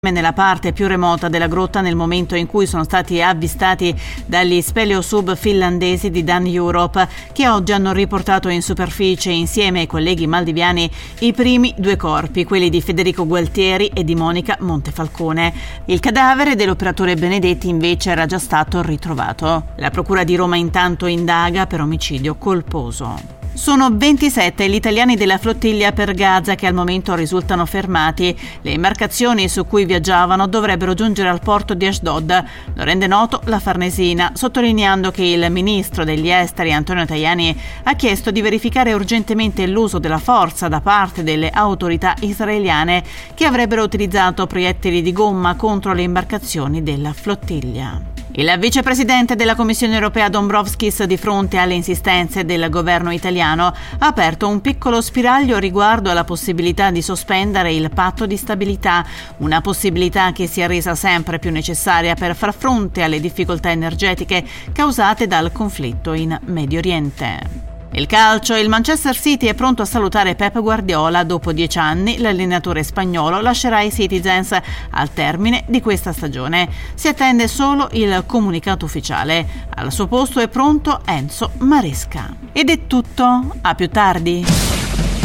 nella parte più remota della grotta nel momento in cui sono stati avvistati dagli speleosub finlandesi di Dan Europe, che oggi hanno riportato in superficie insieme ai colleghi maldiviani i primi due corpi, quelli di Federico Gualtieri e di Monica Montefalcone. Il cadavere dell'operatore Benedetti invece era già stato ritrovato. La procura di Roma intanto indaga per omicidio colposo. Sono 27 gli italiani della flottiglia per Gaza che al momento risultano fermati. Le imbarcazioni su cui viaggiavano dovrebbero giungere al porto di Ashdod. Lo rende noto la Farnesina, sottolineando che il ministro degli esteri Antonio Tajani ha chiesto di verificare urgentemente l'uso della forza da parte delle autorità israeliane, che avrebbero utilizzato proiettili di gomma contro le imbarcazioni della flottiglia. Il vicepresidente della Commissione europea Dombrovskis, di fronte alle insistenze del governo italiano, ha aperto un piccolo spiraglio riguardo alla possibilità di sospendere il patto di stabilità, una possibilità che si è resa sempre più necessaria per far fronte alle difficoltà energetiche causate dal conflitto in Medio Oriente. Il calcio, il Manchester City è pronto a salutare Pep Guardiola. Dopo 10 anni l'allenatore spagnolo lascerà i Citizens al termine di questa stagione. Si attende solo il comunicato ufficiale. Al suo posto è pronto Enzo Maresca. Ed è tutto, a più tardi.